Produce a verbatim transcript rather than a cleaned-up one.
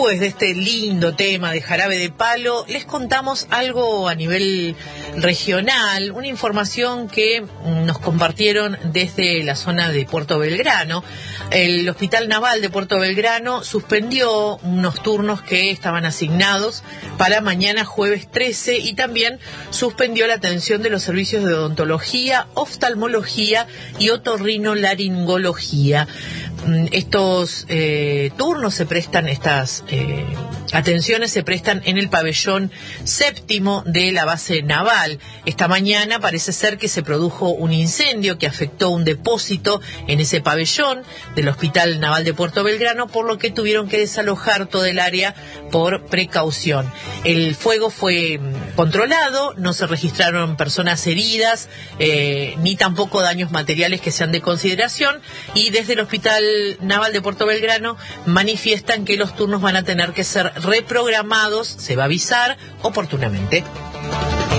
Después de este lindo tema de Jarabe de Palo, les contamos algo a nivel regional, una información que nos compartieron desde la zona de Puerto Belgrano. El Hospital Naval de Puerto Belgrano suspendió unos turnos que estaban asignados para mañana jueves trece y también suspendió la atención de los servicios de odontología, oftalmología y otorrinolaringología. Estos eh, turnos se prestan, estas eh, atenciones se prestan en el pabellón séptimo de la base naval. Esta mañana parece ser que se produjo un incendio que afectó un depósito en ese pabellón del Hospital Naval de Puerto Belgrano, por lo que tuvieron que desalojar todo el área por precaución. El fuego fue controlado, no se registraron personas heridas, eh, ni tampoco daños materiales que sean de consideración, y desde el Hospital Naval de Puerto Belgrano manifiestan que los turnos van a tener que ser reprogramados, se va a avisar oportunamente.